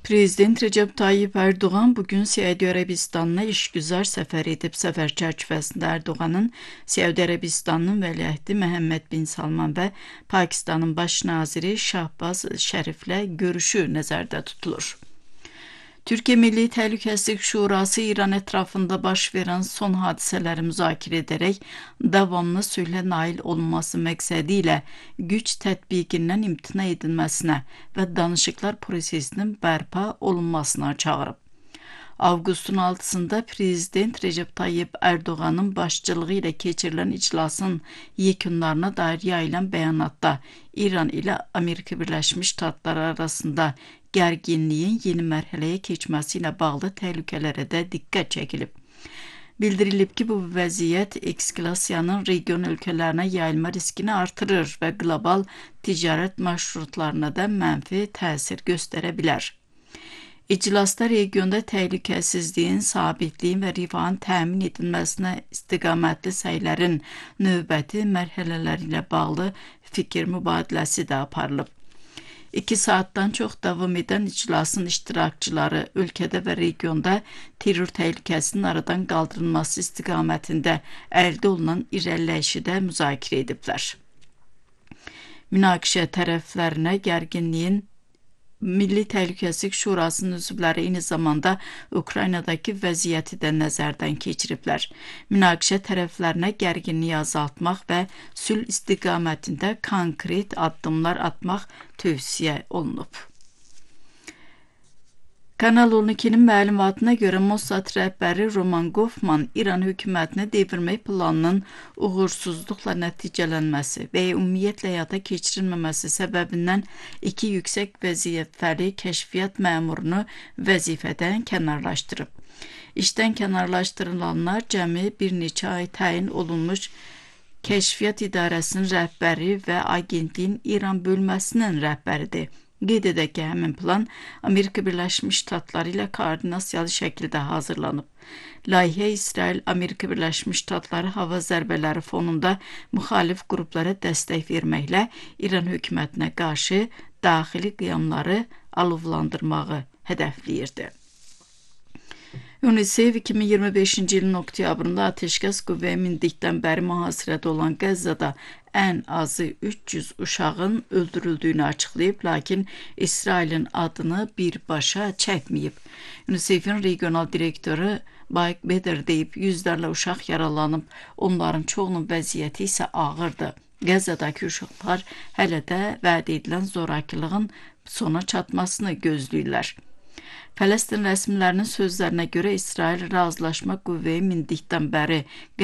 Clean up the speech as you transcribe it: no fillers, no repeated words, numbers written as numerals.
Prezident Recep Tayyip Erdoğan bugün Səudiyyə Ərəbistanına işgüzar səfər edib. Səfər çərçivəsində Erdoğanın Səudiyyə Ərəbistanının vəliəhdi Məhəmməd bin Salman və Pakistanın baş naziri Şahbaz Şəriflə görüşü nəzərdə tutulur. Türkiyə Milli Təhlükəsizlik Şurası İran ətrafında baş verən son hadisələri müzakirə edərək davamlı sülhə nail olunması məqsədi ilə güc tətbiqindən imtina edilməsinə və danışıqlar prosesinin bərpa olunmasına çağırıb. Avqustun 6-sında Prezident Recep Tayyip Erdoğan'ın başçılığı ilə keçirilən iclasın yekunlarına dair yayılan bəyanatda İran ilə Amerika Birləşmiş Ştatları arasında gərginliyin yeni mərhələyə keçməsi ilə bağlı təhlükələrə də diqqət çəkilib. Bildirilib ki, bu vəziyyət eskalasiyanın region ölkələrinə yayılma riskini artırır və qlobal ticarət marşrutlarına da mənfi təsir göstərə bilər. İclasda regionda təhlükəsizliyin, sabitliyin və rifahın təmin edilməsinə istiqamətli səylərin növbəti mərhələləri ilə bağlı fikir mübadiləsi də aparılıb. 2 saatdan çox davam edən iclasın iştirakçıları ölkədə və regionda terror təhlükəsinin aradan qaldırılması istiqamətində əldə olunan irəliləyişi də müzakirə ediblər. Münaqişə tərəflərinə gərginliyin Milli Təhlükəsizlik Şurasının üzvləri eyni zamanda Ukraynadakı vəziyyəti də nəzərdən keçiriblər. Münaqişə tərəflərinə gərginliyi azaltmaq və sülh istiqamətində konkret addımlar atmaq tövsiyə olunub. Kanal 12'nin məlumatına görə Mossad rəhbəri Roman Goffman İran hökumətini devirmək planının uğursuzluqla nəticələnməsi və ümumiyyətlə həyata keçirilməməsi səbəbindən 2 yüksək vəzifəli kəşfiyyat məmurunu vəzifədən kənarlaşdırıb. İşdən kənarlaşdırılanlar cəmi bir neçə ay təyin olunmuş Kəşfiyyat İdarəsinin rəhbəri və agentliyin İran bölməsinin rəhbəridir. Qeyd edək ki, həmin plan Amerika Birləşmiş Ştatları ilə koordinasiyalı şəkildə hazırlanıb. Layihə İsrail, Amerika Birləşmiş Ştatları hava zərbələri fonunda müxalif qruplara dəstək verməklə İran hökumətinə qarşı daxili qiyamları alovlandırmağı hədəfləyirdi. UNICEF 2025-ci ilin oktyabrında ateşkəs qüvvəyə mindikdən bəri mühasirədə olan Qəzzada ən azı 300 uşağın öldürüldüyünü açıqlayıb, lakin İsrailin adını birbaşa çəkməyib. UNICEF-in regional direktoru Bayk Beder deyib, yüzlərlə uşaq yaralanıb, onların çoxunun vəziyyəti isə ağırdır. Qəzzadakı uşaqlar hələ də vəd edilən zorakılığın sona çatmasını gözləyirlər. Fələstin rəsmilərinin sözlərinə görə İsrail razılaşma qüvvəyə mindikdən bəri